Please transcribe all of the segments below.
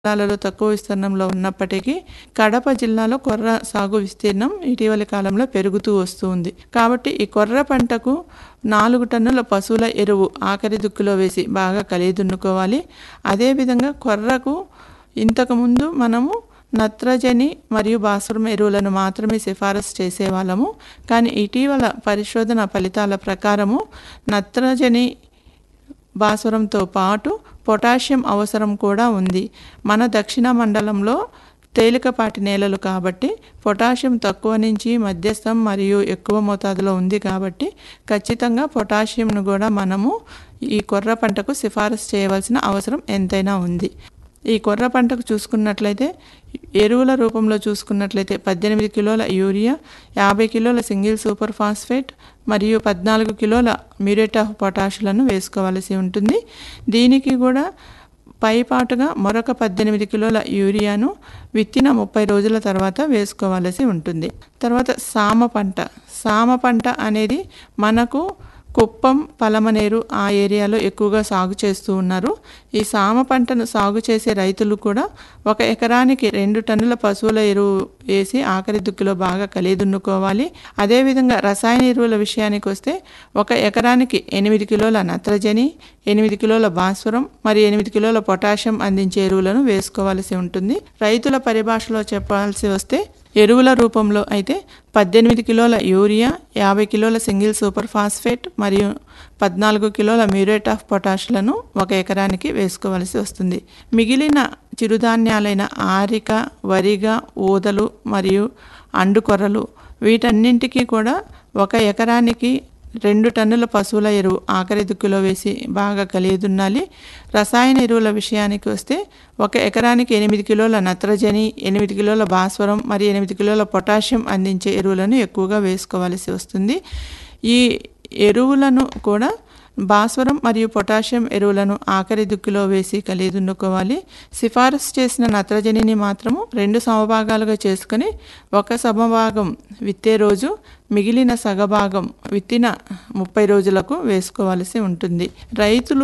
జిల్లాలలో తక్కువ విస్తీర్ణంలో ఉన్నప్పటికీ కడప జిల్లాలో కొర్ర సాగు విస్తీర్ణం ఇటీవలి కాలంలో పెరుగుతూ వస్తుంది. కాబట్టి ఈ కొర్ర పంటకు 4 టన్నుల పశువుల ఎరువు ఆఖరి దుక్కులో వేసి బాగా కలియదున్నుకోవాలి. అదేవిధంగా కొర్రకు ఇంతకుముందు మనము నత్రజని మరియు భాస్వరం ఎరువులను మాత్రమే సిఫారసు చేసేవాళ్ళము. కానీ ఇటీవల పరిశోధన ఫలితాల ప్రకారము నత్రజని భాస్వరంతో పాటు పొటాషియం అవసరం కూడా ఉంది. మన దక్షిణ మండలంలో తేలికపాటి నేలలు కాబట్టి పొటాషియం తక్కువ నుంచి మధ్యస్థం మరియు ఎక్కువ మోతాదులో ఉంది కాబట్టి ఖచ్చితంగా పొటాషియంను కూడా మనము ఈ కొర్ర పంటకు సిఫారసు చేయవలసిన అవసరం ఎంతైనా ఉంది. ఈ కొర్ర పంటకు చూసుకున్నట్లయితే ఎరువుల రూపంలో చూసుకున్నట్లయితే 18 కిలోల యూరియా, 50 కిలోల సింగిల్ సూపర్ ఫాస్ఫేట్ మరియు 14 కిలోల మ్యూరేట్ ఆఫ్ పొటాషులను వేసుకోవాల్సి ఉంటుంది. దీనికి కూడా పైపాటుగా మరొక 18 కిలోల యూరియాను విత్తిన 30 రోజుల తర్వాత వేసుకోవాల్సి ఉంటుంది. తర్వాత సామ పంట అనేది మనకు కుప్పం, పలమనేరు ఆ ఏరియాలో ఎక్కువగా సాగు చేస్తూ ఉన్నారు. ఈ సామ పంటను సాగు చేసే రైతులు కూడా 1 ఎకరానికి 2 టన్నుల పశువుల ఎరువు వేసి ఆఖరి దుక్కిలో బాగా కలియదున్నుకోవాలి. అదేవిధంగా రసాయన ఎరువుల విషయానికి వస్తే 1 ఎకరానికి 8 కిలోల నత్రజని, 8 కిలోల భాస్వరం మరియు 8 కిలోల పొటాషియం అందించే ఎరువులను వేసుకోవాల్సి ఉంటుంది. రైతుల పరిభాషలో చెప్పాల్సి వస్తే ఎరువుల రూపంలో అయితే 18 కిలోల యూరియా, 50 కిలోల సింగిల్ సూపర్ ఫాస్ఫేట్ మరియు 14 కిలోల మ్యూరేట్ ఆఫ్ పొటాషులను 1 ఎకరానికి వేసుకోవలసి వస్తుంది. మిగిలిన చిరుధాన్యాలైన ఆరిక, వరిగ, ఊదలు మరియు అండుకొర్రలు వీటన్నింటికీ కూడా 1 ఎకరానికి 2 టన్నుల పశువుల ఎరువు ఆఖరి దుక్కులో వేసి బాగా కలియదున్నాలి. రసాయన ఎరువుల విషయానికి వస్తే 1 ఎకరానికి 8 కిలోల నత్రజని, 8 కిలోల భాస్వరం మరియు 8 కిలోల పొటాషియం అందించే ఎరువులను ఎక్కువగా వేసుకోవాల్సి వస్తుంది. ఈ ఎరువులను కూడా భాస్వరం మరియు పొటాషియం ఎరువులను ఆఖరి దుక్కిలో వేసి కలియదున్నుకోవాలి. సిఫారసు చేసిన నత్రజనిని మాత్రము 2 సమభాగాలుగా చేసుకొని 1 సమభాగం విత్తే రోజు, మిగిలిన సగభాగం విత్తిన 30 రోజులకు వేసుకోవాల్సి ఉంటుంది. రైతులు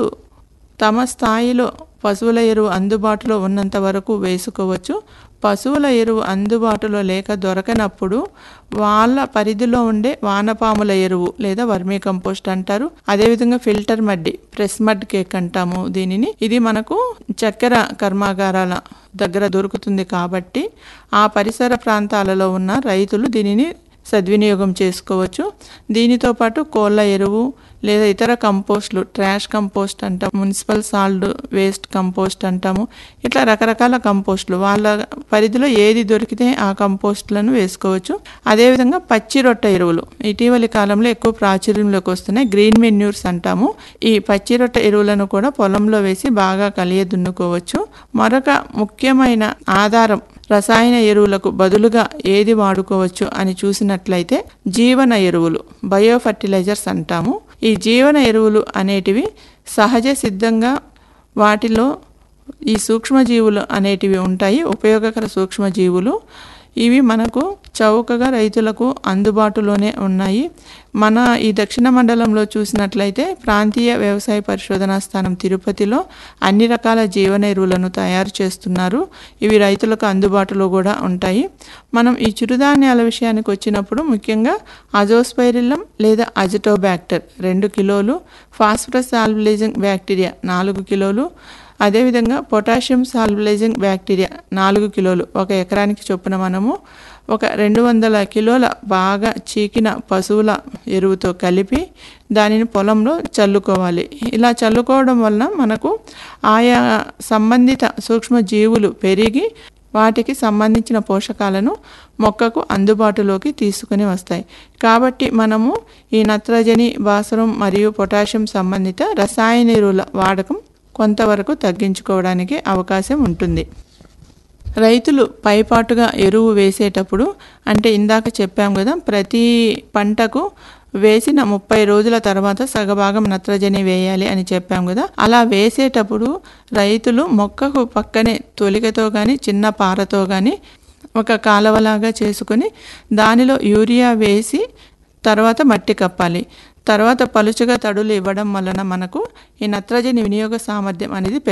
తమ స్థాయిలో పశువుల ఎరువు అందుబాటులో ఉన్నంత వరకు వేసుకోవచ్చు. పశువుల ఎరువు అందుబాటులో లేక దొరకనప్పుడు వాళ్ళ పరిధిలో ఉండే వానపాముల ఎరువు లేదా వర్మీ కంపోస్ట్ అంటారు. అదేవిధంగా ఫిల్టర్ మడ్డి, ప్రెస్ మడ్ కేక్ అంటాము దీనిని. ఇది మనకు చక్కెర కర్మాగారాల దగ్గర దొరుకుతుంది కాబట్టి ఆ పరిసర ప్రాంతాలలో ఉన్న రైతులు దీనిని సద్వినియోగం చేసుకోవచ్చు. దీనితో పాటు కోళ్ళ ఎరువు లేదా ఇతర కంపోస్టులు, ట్రాష్ కంపోస్ట్ అంటాము, మున్సిపల్ సాల్ట్ వేస్ట్ కంపోస్ట్ అంటాము. ఇట్లా రకరకాల కంపోస్టులు వాళ్ళ పరిధిలో ఏది దొరికితే ఆ కంపోస్టులను వేసుకోవచ్చు. అదేవిధంగా పచ్చి రొట్టె ఎరువులు ఇటీవలి కాలంలో ఎక్కువ ప్రాచుర్యంలోకి వస్తున్నాయి. గ్రీన్ మెన్యూర్స్ అంటాము. ఈ పచ్చి రొట్టె ఎరువులను కూడా పొలంలో వేసి బాగా కలియదున్నుకోవచ్చు. మరొక ముఖ్యమైన ఆధారం రసాయన ఎరువులకు బదులుగా ఏది వాడుకోవచ్చు అని చూసినట్లయితే జీవన ఎరువులు, బయో ఫర్టిలైజర్స్ అంటాము. ఈ జీవన ఎరువులు అనేటివి సహజ సిద్ధంగా వాటిలో ఈ సూక్ష్మజీవులు అనేటివి ఉంటాయి, ఉపయోగకర సూక్ష్మజీవులు. ఇవి మనకు చౌకగా రైతులకు అందుబాటులోనే ఉన్నాయి. మన ఈ దక్షిణ మండలంలో చూసినట్లయితే ప్రాంతీయ వ్యవసాయ పరిశోధనా స్థానం తిరుపతిలో అన్ని రకాల జీవన ఎరువులను తయారు చేస్తున్నారు. ఇవి రైతులకు అందుబాటులో కూడా ఉంటాయి. మనం ఈ చిరుధాన్యాల విషయానికి వచ్చినప్పుడు ముఖ్యంగా అజోస్పైరిల్లం లేదా అజిటోబ్యాక్టర్ 2 కిలోలు, ఫాస్ఫరస్ సాల్బిలైజింగ్ బ్యాక్టీరియా 4 కిలోలు, అదేవిధంగా పొటాషియం సాల్బిలైజింగ్ బ్యాక్టీరియా 4 కిలోలు 1 ఎకరానికి చొప్పున మనము 200 కిలోల బాగా చీకిన పశువుల ఎరువుతో కలిపి దానిని పొలంలో చల్లుకోవాలి. ఇలా చల్లుకోవడం వలన మనకు ఆయా సంబంధిత సూక్ష్మజీవులు పెరిగి వాటికి సంబంధించిన పోషకాలను మొక్కకు అందుబాటులోకి తీసుకుని వస్తాయి. కాబట్టి మనము ఈ నత్రజని, భాస్వరం మరియు పొటాషియం సంబంధిత రసాయన ఎరువుల వాడకం కొంతవరకు తగ్గించుకోవడానికి అవకాశం ఉంటుంది. రైతులు పైపాటుగా ఎరువు వేసేటప్పుడు అంటే ఇందాక చెప్పాం కదా, ప్రతి పంటకు వేసిన 30 రోజుల తర్వాత సగభాగం నత్రజని వేయాలి అని చెప్పాం కదా. అలా వేసేటప్పుడు రైతులు మొక్కకు పక్కనే తొలికతో కానీ చిన్న పారతో కానీ ఒక కాలవలాగా చేసుకొని దానిలో యూరియా వేసి తర్వాత మట్టి కప్పాలి. తర్వాత పలుచగా తడులు ఇవ్వడం వలన మనకు ఈ నత్రజని వినియోగ సామర్థ్యం అనేది